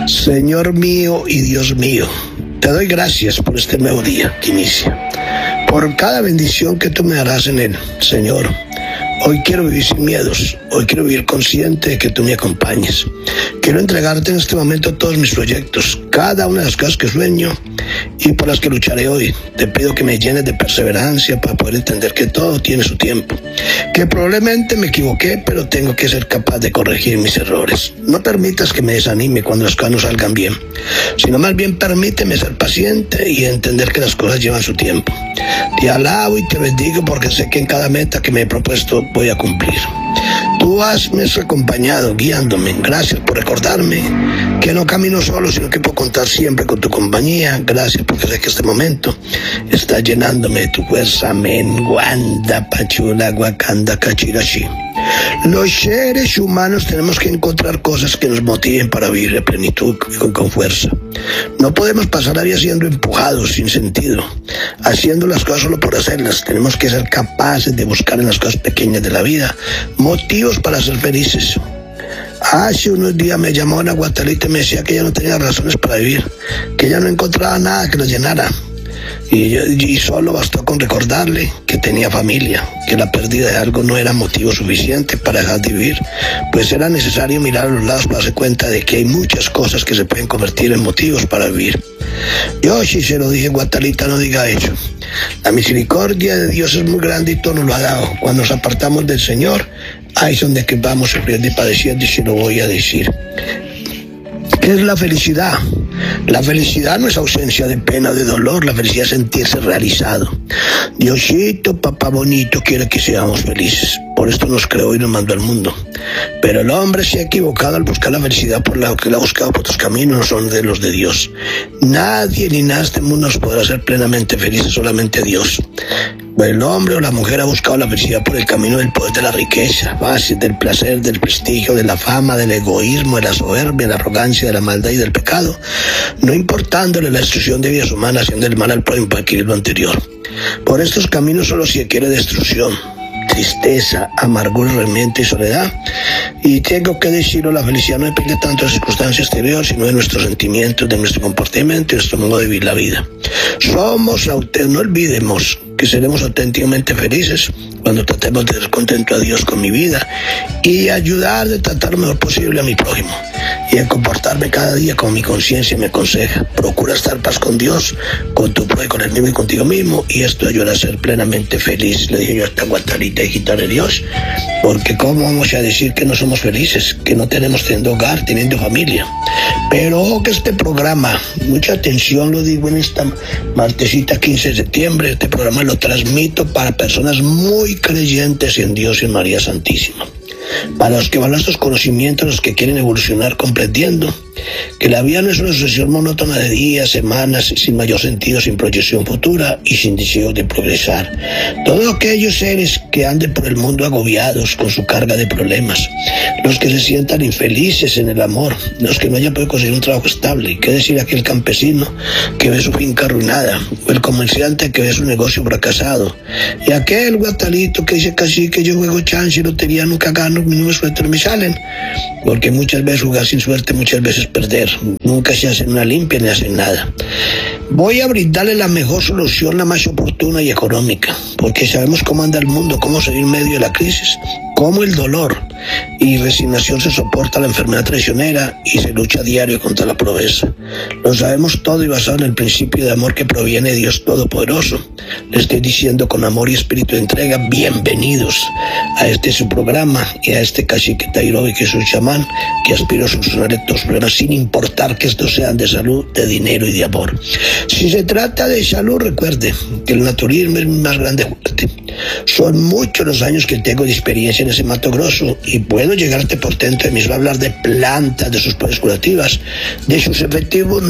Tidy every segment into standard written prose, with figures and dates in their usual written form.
Señor mío y Dios mío, te doy gracias por este nuevo día que inicia, por cada bendición que tú me darás en él, Señor. Hoy quiero vivir sin miedos, hoy quiero vivir consciente de que tú me acompañes. Quiero entregarte en este momento todos mis proyectos, cada una de las cosas que sueño y por las que lucharé hoy. Te pido que me llenes de perseverancia para poder entender que todo tiene su tiempo, que probablemente me equivoqué, pero tengo que ser capaz de corregir mis errores. No permitas que me desanime cuando las cosas no salgan bien, sino más bien permíteme ser paciente y entender que las cosas llevan su tiempo. Te alabo y te bendigo porque sé que en cada meta que me he propuesto voy a cumplir. Tú me has acompañado, guiándome. Gracias por recordarme que no camino solo, sino que puedo contar siempre con tu compañía. Gracias porque sé que este momento está llenándome de tu fuerza. Amén. Wanda, Pachula, Wakanda, Kachirashi. Los seres humanos tenemos que encontrar cosas que nos motiven para vivir en plenitud y con fuerza. No podemos pasar la vida siendo empujados sin sentido, haciendo las cosas solo por hacerlas. Tenemos que ser capaces de buscar en las cosas pequeñas de la vida motivos para ser felices. Hace unos días me llamó una guatalita y me decía que ella no tenía razones para vivir, que ella no encontraba nada que la llenara. Y solo bastó con recordarle que tenía familia, que la pérdida de algo no era motivo suficiente para dejar de vivir, pues era necesario mirar a los lados para darse cuenta de que hay muchas cosas que se pueden convertir en motivos para vivir. Yo sí se lo dije, guatalita, no diga eso. La misericordia de Dios es muy grande y todo nos lo ha dado. Cuando nos apartamos del Señor, ahí es donde que vamos sufriendo y padeciendo, y se lo voy a decir. ¿Qué es la felicidad? La felicidad no es ausencia de pena o de dolor, la felicidad es sentirse realizado. Diosito, papá bonito, quiere que seamos felices. Por esto nos creó y nos mandó al mundo. Pero el hombre se ha equivocado al buscar la felicidad por la que la ha buscado por otros caminos, no son de los de Dios. Nadie ni nada de este mundo nos podrá hacer plenamente felices, solamente Dios. El hombre o la mujer ha buscado la felicidad por el camino del poder, de la riqueza, fácil, del placer, del prestigio, de la fama, del egoísmo, de la soberbia, de la arrogancia, de la maldad y del pecado, no importándole la destrucción de vidas humanas, haciendo el mal al prójimo para adquirir lo anterior. Por estos caminos solo se quiere destrucción, tristeza, amargura, remordimiento y soledad. Y tengo que decirlo, la felicidad no depende tanto de circunstancias exteriores, sino de nuestros sentimientos, de nuestro comportamiento y de nuestro modo de vivir la vida. No olvidemos que seremos auténticamente felices cuando tratemos de dar contento a Dios con mi vida y ayudar de tratar lo mejor posible a mi prójimo y de comportarme cada día como mi conciencia me aconseja. Procura estar en paz con Dios, con tu prójimo, con el mismo y contigo mismo, y esto ayuda a ser plenamente feliz. Le dije yo a esta guatalita, hijita de Dios, porque cómo vamos a decir que no somos felices, que no tenemos teniendo hogar, teniendo familia. Pero ojo que este programa, mucha atención, lo digo en esta martesita 15 de septiembre, este programa lo transmito para personas muy creyentes en Dios y en María Santísima. Para los que valoran estos conocimientos, los que quieren evolucionar comprendiendo que la vida no es una sucesión monótona de días, semanas, sin mayor sentido, sin proyección futura y sin deseo de progresar. Todos aquellos seres que anden por el mundo agobiados con su carga de problemas, los que se sientan infelices en el amor, los que no hayan podido conseguir un trabajo estable, qué decir aquel campesino que ve su finca arruinada, o el comerciante que ve su negocio fracasado, y aquel guatalito que dice casi que yo juego chance y lotería nunca gano, mis números sueltos me salen, porque muchas veces jugar sin suerte, muchas veces perder, nunca se hacen una limpia ni hacen nada. Voy a brindarle la mejor solución, la más oportuna y económica, porque sabemos cómo anda el mundo, cómo salir en medio de la crisis, cómo el dolor y resignación se soporta la enfermedad traicionera y se lucha a diario contra la pobreza. Lo sabemos todo y basado en el principio de amor que proviene de Dios Todopoderoso. Le estoy diciendo con amor y espíritu de entrega, bienvenidos a este su programa y a este cacique Tairobe, que es un chamán que aspiro a solucionar estos problemas sin importar que estos sean de salud, de dinero y de amor. Si se trata de salud, recuerde que el naturismo es mi más grande fuerte. Son muchos los años que tengo de experiencia en ese Mato Grosso y puedo llegarte potente de mis hablar de plantas, de sus propiedades curativas, de sus efectos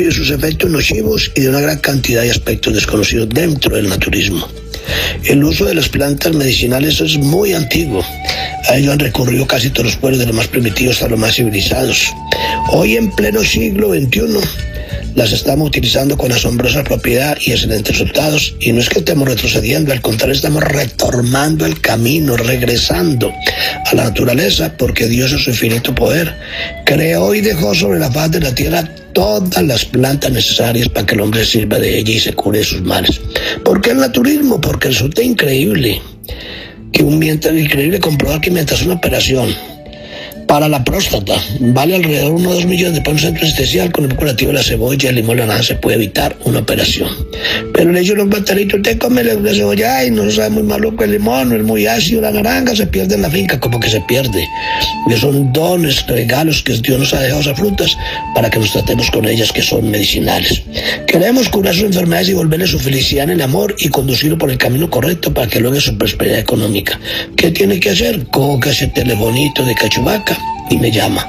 nocivos y de una gran cantidad de aspectos desconocidos dentro del naturismo. El uso de las plantas medicinales es muy antiguo. A ello han recurrido casi todos los pueblos, de los más primitivos a los más civilizados. Hoy, en pleno siglo XXI, las estamos utilizando con asombrosa propiedad y excelentes resultados. Y no es que estemos retrocediendo, al contrario, estamos retomando el camino, regresando a la naturaleza, porque Dios en su infinito poder creó y dejó sobre la faz de la tierra todas las plantas necesarias para que el hombre sirva de ella y se cure de sus males. ¿Por qué el naturismo? Porque resulta increíble comprobar que mientras una operación para la próstata vale alrededor de 1 o 2 millones de pesos en centro asistencial, con el curativo de la cebolla, el limón, la naranja se puede evitar una operación. Pero le dicho los batalitos, usted come la cebolla, ay, no sabe muy maluco el limón, no es muy ácido, la naranja se pierde en la finca, como que se pierde. Que son dones, regalos que Dios nos ha dejado esas frutas para que nos tratemos con ellas, que son medicinales. Queremos curar sus enfermedades y volverle su felicidad en el amor y conducirlo por el camino correcto para que logre su prosperidad económica. ¿Qué tiene que hacer? Coge ese telefonito de Cachubaca y me llama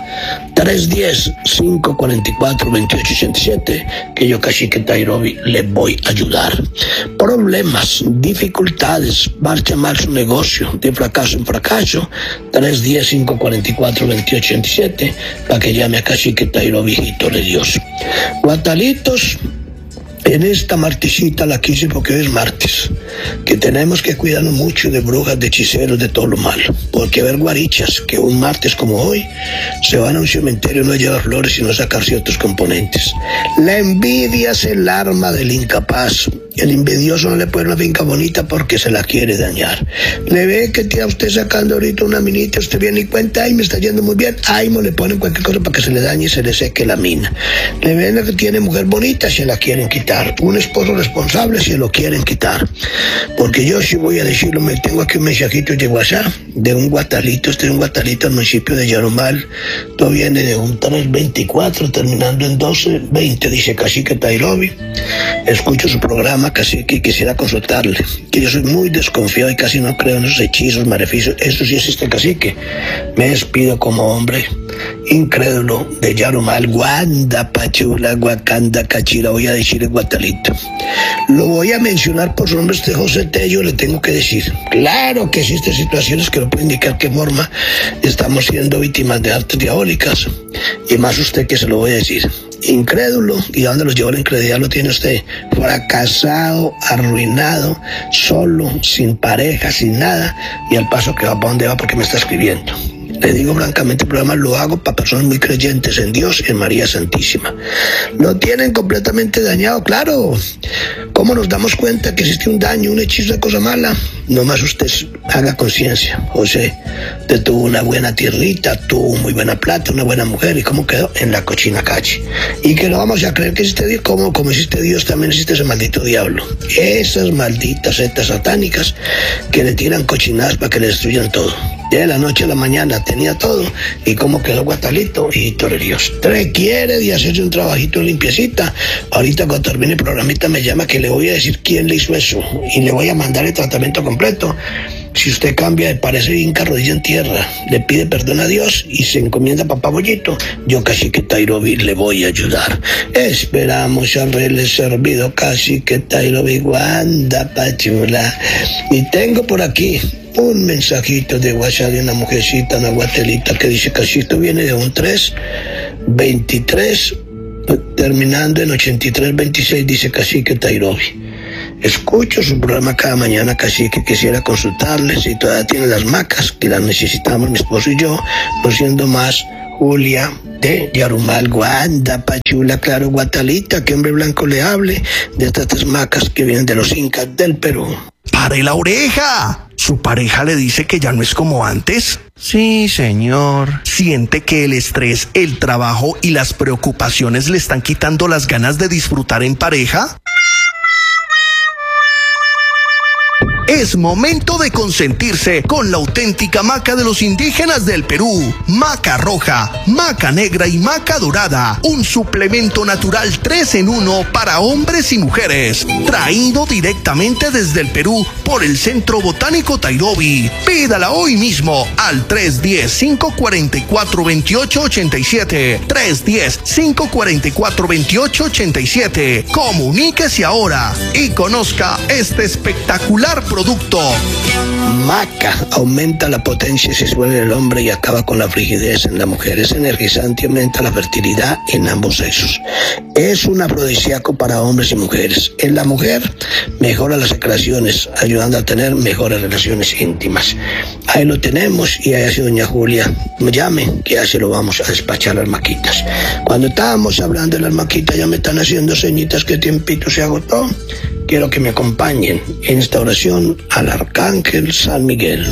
310-544-2887, que yo, Cacique Tairobi, le voy a ayudar. Problemas, dificultades, marcha mal su negocio, de fracaso en fracaso, 310-544-2887, para que llame a Cacique Tairobi, hijito de Dios. Guatalitos, en esta martesita la quise porque hoy es martes, que tenemos que cuidarnos mucho de brujas, de hechiceros, de todo lo malo, porque ver guarichas que un martes como hoy se van a un cementerio, no lleva flores sino sacar ciertos componentes. La envidia es el arma del incapaz. El envidioso no le pone una finca bonita porque se la quiere dañar. Le ve que tira usted sacando ahorita una minita, usted viene y cuenta, ay, me está yendo muy bien, ay, no le ponen cualquier cosa para que se le dañe y se le seque la mina. Le ven que tiene mujer bonita, se la quieren quitar. Un esposo responsable, se lo quieren quitar. Porque yo sí voy a decirlo, me tengo aquí un mensajito de WhatsApp de un guatalito, este es un guatalito al municipio de Yarumal. Todo viene de un 324 terminando en 1220, dice Cacique Tairobi. Escucho su programa, Cacique, y quisiera consultarle, que yo soy muy desconfiado y casi no creo en esos hechizos, maleficios. Eso sí existe, Cacique. Me despido como hombre incrédulo de Yarumal, Guanda, Pachula, Guacanda, Cachira. Voy a decir el guatalito. Lo voy a mencionar por su nombre, este José Tello, le tengo que decir. Claro que existen situaciones que no pueden indicar qué forma estamos siendo víctimas de artes diabólicas. Y más usted, que se lo voy a decir. Incrédulo, ¿y a dónde los llevó la incredulidad? Lo tiene usted fracasado, arruinado, solo, sin pareja, sin nada, y al paso que va, ¿para dónde va? Porque me está escribiendo. Le digo francamente, el programa lo hago para personas muy creyentes en Dios y en María Santísima. Lo tienen completamente dañado, claro. ¿Cómo nos damos cuenta que existe un daño, un hechizo de cosa mala? Nomás usted haga conciencia. José, usted tuvo una buena tierrita, tuvo muy buena plata, una buena mujer, ¿y cómo quedó? En la cochina calle. Y que no vamos a creer que existe Dios. Como existe Dios, también existe ese maldito diablo. Esas malditas sectas satánicas que le tiran cochinadas para que le destruyan todo. De la noche a la mañana tenía todo, y cómo quedó guatalito, hijito de Dios. Requiere de hacerse un trabajito de limpiecita. Ahorita cuando termine el programita me llama, que le voy a decir quién le hizo eso, y le voy a mandar el tratamiento completo. Si usted cambia de parecer y hinca rodilla en tierra, le pide perdón a Dios y se encomienda a Papá Bollito, yo, Cacique Tairobi, le voy a ayudar. Esperamos haberle servido, Cacique Tairobi, Guanda, Pachula. Y tengo por aquí un mensajito de WhatsApp de una mujercita, una guatelita, que dice: Cacique, viene de un 323 terminando en 8326, dice Cacique Tairobi. Escucho su programa cada mañana, Cacique, quisiera consultarle si todavía tiene las macas, que las necesitamos mi esposo y yo, no siendo más Julia de Yarumal, Guanda, Pachula, claro, guatalita, que hombre blanco le hable de estas 3 macas que vienen de los incas del Perú. ¡Pare la oreja! ¿Su pareja le dice que ya no es como antes? Sí, señor. ¿Siente que el estrés, el trabajo y las preocupaciones le están quitando las ganas de disfrutar en pareja? Es momento de consentirse con la auténtica maca de los indígenas del Perú. Maca roja, maca negra y maca dorada. Un suplemento natural 3 en 1 para hombres y mujeres. Traído directamente desde el Perú por el Centro Botánico Tairobi. Pídala hoy mismo al 310-544-2887. 310-544-2887. Comuníquese ahora y conozca este espectacular producto. Maca aumenta la potencia sexual en el hombre y acaba con la frigidez en la mujer. Es energizante y aumenta la fertilidad en ambos sexos. Es un afrodisíaco para hombres y mujeres. En la mujer mejora las secreciones, ayudando a tener mejores relaciones íntimas. Ahí lo tenemos y ahí hace doña Julia. Llame, que ya se lo vamos a despachar las maquitas. Cuando estábamos hablando de las maquitas ya me están haciendo señitas que tiempito se agotó. Quiero que me acompañen en esta oración al Arcángel San Miguel.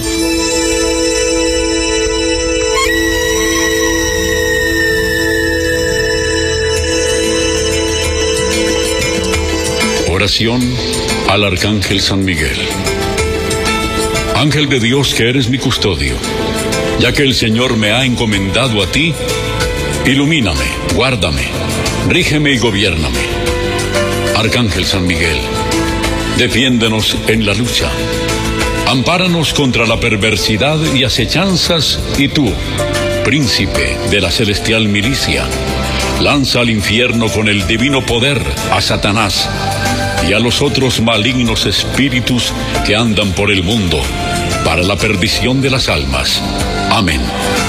Oración al Arcángel San Miguel. Ángel de Dios, que eres mi custodio, ya que el Señor me ha encomendado a ti, ilumíname, guárdame, rígeme y gobiérname. Arcángel San Miguel, defiéndenos en la lucha. Ampáranos contra la perversidad y acechanzas, y tú, príncipe de la celestial milicia, lanza al infierno con el divino poder a Satanás y a los otros malignos espíritus que andan por el mundo para la perdición de las almas. Amén.